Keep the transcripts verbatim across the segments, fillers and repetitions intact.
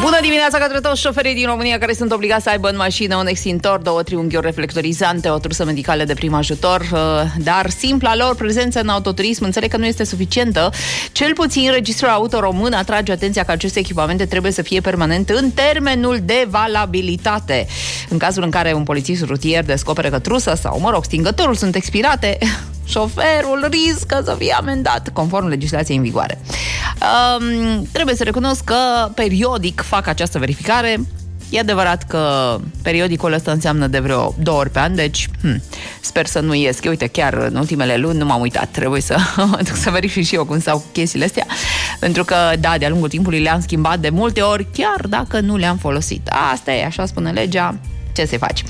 Bună dimineața către toți șoferii din România care sunt obligați să aibă în mașină un extintor, două triunghiuri reflectorizante, o trusă medicală de prim ajutor, dar simpla lor prezență în autoturism înțeleg că nu este suficientă. Cel puțin Registrul Auto Român atrage atenția că aceste echipamente trebuie să fie permanent în termenul de valabilitate. În cazul în care un polițist rutier descoperă că trusa sau, mă rog, stingătorul sunt expirate, șoferul riscă să fie amendat, conform legislației în vigoare. Um, trebuie să recunosc că periodic fac această verificare. E adevărat că periodicul ăsta înseamnă de vreo două ori pe an, deci hm, sper să nu ies. Uite, chiar în ultimele luni nu m-am uitat. Trebuie să mă duc să verific și eu cum stau chestiile astea. Pentru că, da, de-a lungul timpului le-am schimbat de multe ori, chiar dacă nu le-am folosit. Asta e, așa spune legea. Ce să faci?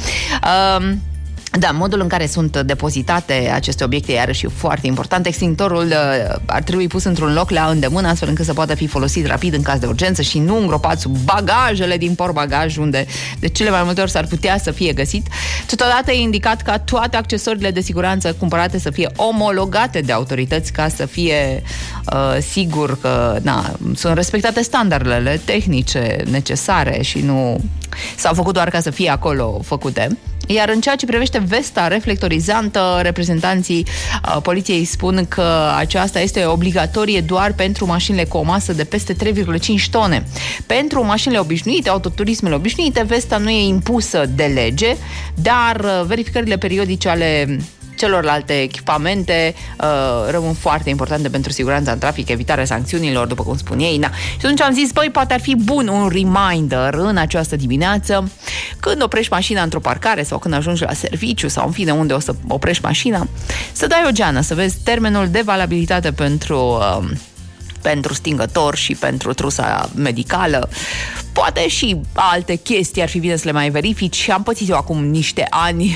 Um, Da, modul în care sunt depozitate aceste obiecte iarăși foarte important. Extintorul uh, ar trebui pus într-un loc la îndemână, astfel încât să poată fi folosit rapid în caz de urgență și nu îngropat sub bagajele din portbagaj, unde de cele mai multe ori s-ar putea să fie găsit. Totodată e indicat ca toate accesoriile de siguranță cumpărate să fie omologate de autorități ca să fie uh, sigur că na, sunt respectate standardele tehnice necesare și nu s-au făcut doar ca să fie acolo făcute. Iar în ceea ce privește vesta reflectorizantă, reprezentanții uh, poliției spun că aceasta este obligatorie doar pentru mașinile cu o masă de peste trei virgulă cinci tone. Pentru mașinile obișnuite, autoturismele obișnuite, vesta nu e impusă de lege, dar uh, verificările periodice ale celorlalte echipamente uh, rămân foarte importante pentru siguranța în trafic, evitarea sancțiunilor, după cum spun ei. Na. Și atunci am zis, băi, poate ar fi bun un reminder în această dimineață, când oprești mașina într-o parcare sau când ajungi la serviciu sau în fine unde o să oprești mașina, să dai o geană, să vezi termenul de valabilitate pentru... Uh, pentru stingător și pentru trusa medicală. Poate și alte chestii ar fi bine să le mai verifici. Am pățit eu acum niște ani.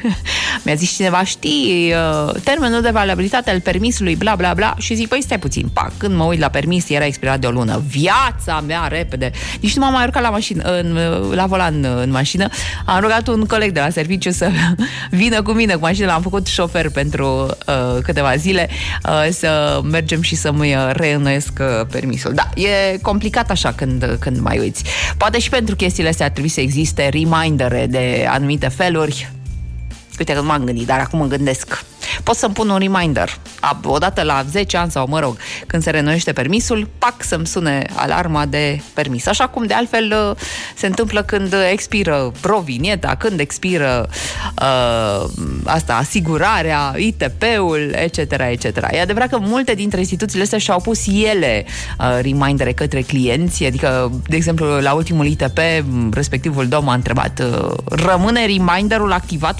Mi-a zis cineva, știi, termenul de valabilitate al permisului, bla, bla, bla. Și zic, păi stai puțin, pac, când mă uit la permis, era expirat de o lună. Viața mea, repede. Nici nu m-am mai urcat la mașină, în, la volan în mașină. Am rugat un coleg de la serviciu să vină cu mine cu mașină. L-am făcut șofer pentru uh, câteva zile uh, să mergem și să-mi reînnoiesc permisul. Da, e complicat așa când, când mai uiți. Poate și pentru chestiile astea ar trebui să existe remindere de anumite feluri. Uite că nu m-am gândit, dar acum mă gândesc. Pot să-mi pun un reminder odată la zece ani sau, mă rog, când se reînnoiește permisul, pac, să-mi sune alarma de permis. Așa cum de altfel se întâmplă când expiră provinieta, când expiră uh, asta, asigurarea, I T P-ul, et cetera, et cetera. E adevărat că multe dintre instituțiile astea și-au pus ele uh, remindere către clienți, adică, de exemplu, la ultimul I T P, respectivul domn a întrebat, uh, rămâne reminderul activat